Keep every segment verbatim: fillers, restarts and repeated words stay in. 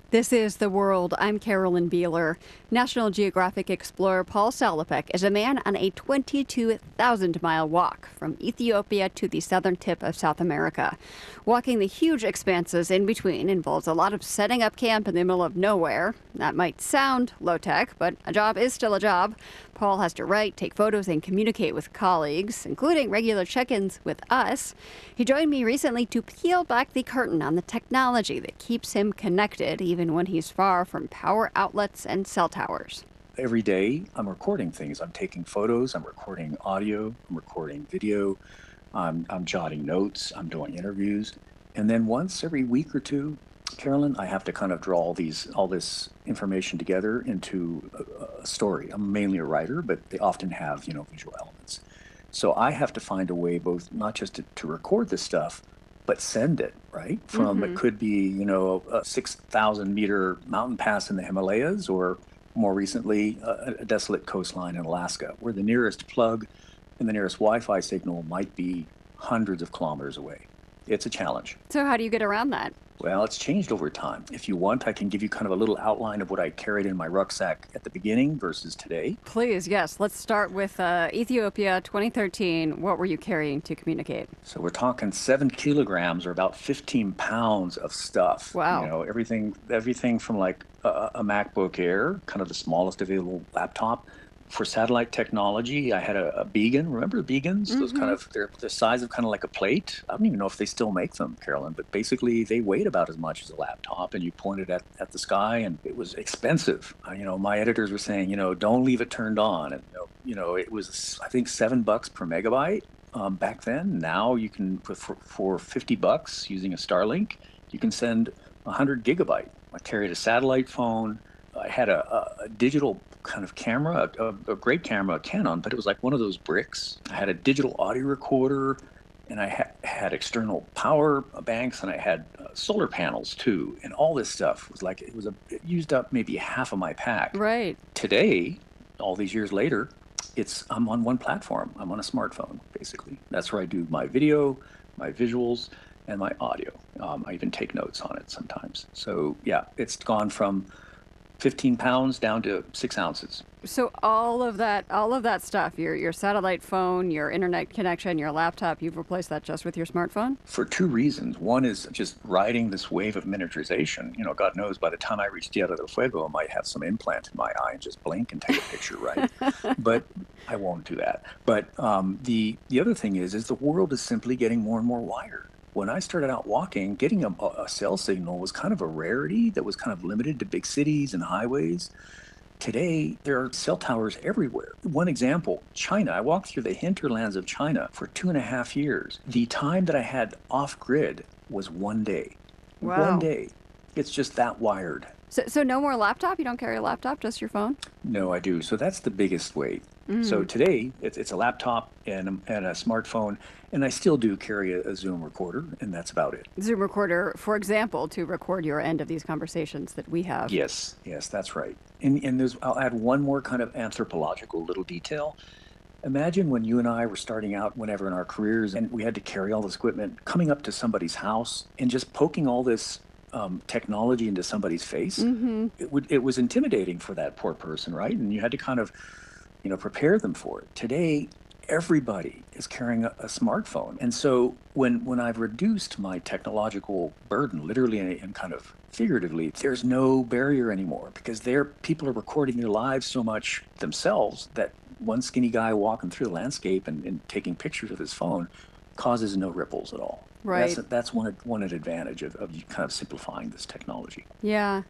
This is The World. I'm Carolyn Beeler. National Geographic explorer Paul Salopek is a man on a twenty-two thousand mile walk from Ethiopia to the southern tip of South America. Walking the huge expanses in between involves a lot of setting up camp in the middle of nowhere. That might sound low-tech, but a job is still a job. Paul has to write, take photos, and communicate with colleagues, including regular check-ins with us. He joined me recently to peel back the curtain on the technology that keeps him connected, even when he's far from power outlets and cell towers. Every day, I'm recording things. I'm taking photos, I'm recording audio, I'm recording video, I'm, I'm jotting notes, I'm doing interviews. And then once every week or two, Carolyn, I have to kind of draw all these, all this information together into a, a story. I'm mainly a writer, but they often have, you know, visual elements. So I have to find a way both not just to, to record this stuff, but send it, right? From, Mm-hmm. it could be, you know, a six thousand meter mountain pass in the Himalayas, or more recently, a, a desolate coastline in Alaska, where the nearest plug and the nearest Wi-Fi signal might be hundreds of kilometers away. It's a challenge. So how do you get around that? Well, it's changed over time. If you want, I can give you kind of a little outline of what I carried in my rucksack at the beginning versus today. Please, yes. Let's start with uh, Ethiopia twenty thirteen. What were you carrying to communicate? So we're talking seven kilograms or about fifteen pounds of stuff. Wow. You know, everything, everything from like a, a MacBook Air, kind of the smallest available laptop. For satellite technology, I had a, a Beacon. Remember the Beacons? Mm-hmm. Those kind of, they're the size of kind of like a plate. I don't even know if they still make them, Carolyn, but basically they weighed about as much as a laptop, and you pointed at, at the sky, and it was expensive. Uh, you know, my editors were saying, you know, don't leave it turned on. And, you know, you know it was, I think, seven bucks per megabyte um, back then. Now you can, for, for fifty bucks using a Starlink, you can send one hundred gigabyte. I carried a satellite phone. I had a, a, a digital kind of camera, a, a great camera, a Canon, but it was like one of those bricks. I had a digital audio recorder, and I ha- had external power banks, and I had uh, solar panels too. And all this stuff was like, it was a, it used up maybe half of my pack. Right. Today, all these years later, it's I'm on one platform. I'm on a smartphone, basically. That's where I do my video, my visuals, and my audio. Um, I even take notes on it sometimes. So yeah, it's gone from fifteen pounds down to six ounces. So all of that, all of that stuff, your your satellite phone, your internet connection, your laptop, you've replaced that just with your smartphone? For two reasons. One is just riding this wave of miniaturization. You know, God knows by the time I reach Tierra del Fuego, I might have some implant in my eye and just blink and take a picture, right? But I won't do that. But um, the the other thing is, is the world is simply getting more and more wired. When I started out walking, getting a, a cell signal was kind of a rarity that was kind of limited to big cities and highways. Today, there are cell towers everywhere. One example, China. I walked through the hinterlands of China for two and a half years. The time that I had off-grid was one day. Wow. One day. It's just that wired. So, so no more laptop? You don't carry a laptop, just your phone? No, I do. So that's the biggest weight. Mm. So today, it's, it's a laptop and a, and a smartphone, and I still do carry a, a Zoom recorder, and that's about it. Zoom recorder, for example, to record your end of these conversations that we have. Yes, yes, that's right. And, and there's, I'll add one more kind of anthropological little detail. Imagine when you and I were starting out, whenever in our careers, and we had to carry all this equipment, coming up to somebody's house and just poking all this um, technology into somebody's face. Mm-hmm. It would, it was intimidating for that poor person, right? And you had to kind of, you know, prepare them for it. Today, everybody is carrying a, a smartphone. And so when when I've reduced my technological burden, literally and, and kind of figuratively, there's no barrier anymore, because there people are recording their lives so much themselves that one skinny guy walking through the landscape and, and taking pictures with his phone causes no ripples at all. Right. That's, that's one, one advantage of, of kind of simplifying this technology. Yeah.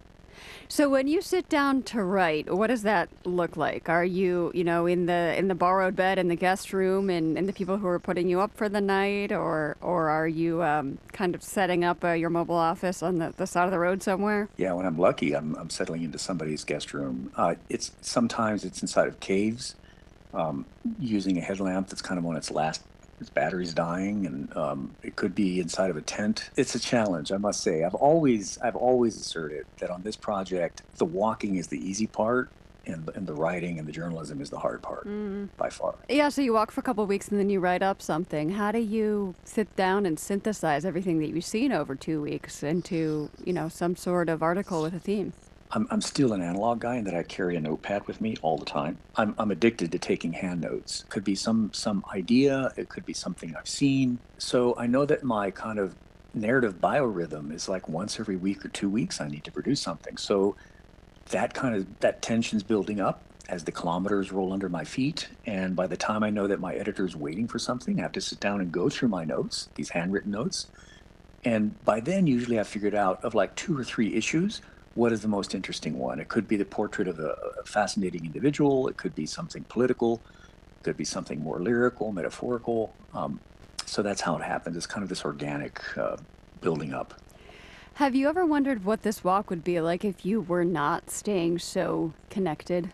So when you sit down to write, what does that look like? Are you, you know, in the in the borrowed bed in the guest room, and, and the people who are putting you up for the night, or or are you um, kind of setting up uh, your mobile office on the, the side of the road somewhere? Yeah, when I'm lucky, I'm I'm settling into somebody's guest room. Uh, it's sometimes it's inside of caves, um, using a headlamp that's kind of on its last. Its battery's dying, and um, it could be inside of a tent. It's a challenge, I must say. I've always, I've always asserted that on this project, the walking is the easy part, and, and the writing and the journalism is the hard part by far. Yeah, so you walk for a couple of weeks and then you write up something. How do you sit down and synthesize everything that you've seen over two weeks into, you know, some sort of article with a theme? I'm, I'm still an analog guy in that I carry a notepad with me all the time. I'm, I'm addicted to taking hand notes. Could be some some idea, it could be something I've seen. So I know that my kind of narrative biorhythm is like once every week or two weeks I need to produce something. So that kind of that tension's building up as the kilometers roll under my feet. And by the time I know that my editor's waiting for something, I have to sit down and go through my notes, these handwritten notes. And by then, usually I've figured out of like two or three issues, what is the most interesting one? It could be the portrait of a, a fascinating individual. It could be something political. It could be something more lyrical, metaphorical. Um, so that's how it happens. It's kind of this organic uh, building up. Have you ever wondered what this walk would be like if you were not staying so connected?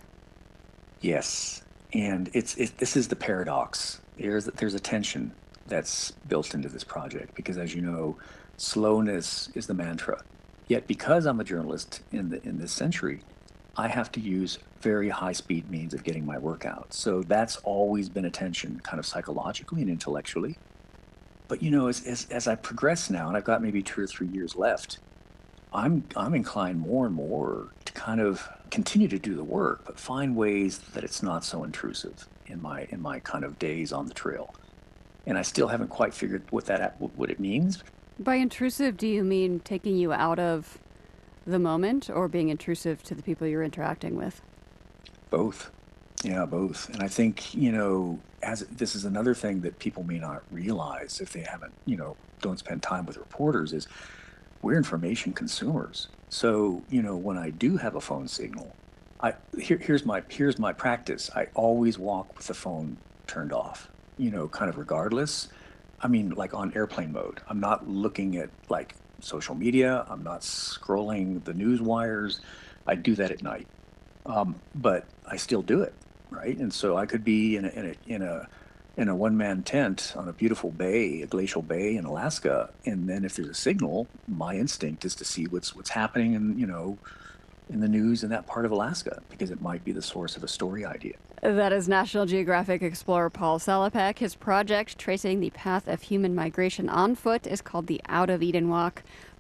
Yes, and it's it, this is the paradox. There's there's a tension that's built into this project because, as you know, slowness is the mantra. Yet, because I'm a journalist in the in this century, I have to use very high-speed means of getting my work out. So that's always been a tension, kind of psychologically and intellectually. But you know, as as, as I progress now, and I've got maybe two or three years left, I'm I'm inclined more and more to kind of continue to do the work, but find ways that it's not so intrusive in my in my kind of days on the trail. And I still haven't quite figured what that what it means. By intrusive, do you mean taking you out of the moment or being intrusive to the people you're interacting with? Both. Yeah, both. And I think, you know, as this is another thing that people may not realize if they haven't, you know, don't spend time with reporters is we're information consumers. So, you know, when I do have a phone signal, I here, here's my here's my practice. I always walk with the phone turned off, you know, kind of regardless. I mean, like on airplane mode. I'm not looking at like social media. I'm not scrolling the news wires. I do that at night, um, but I still do it, right? And so I could be in a in a in a in a one-man tent on a beautiful bay, a glacial bay in Alaska, and then if there's a signal, my instinct is to see what's what's happening in you know in the news in that part of Alaska because it might be the source of a story idea. That is National Geographic explorer Paul Salopek. His project, tracing the path of human migration on foot, is called the Out of Eden Walk.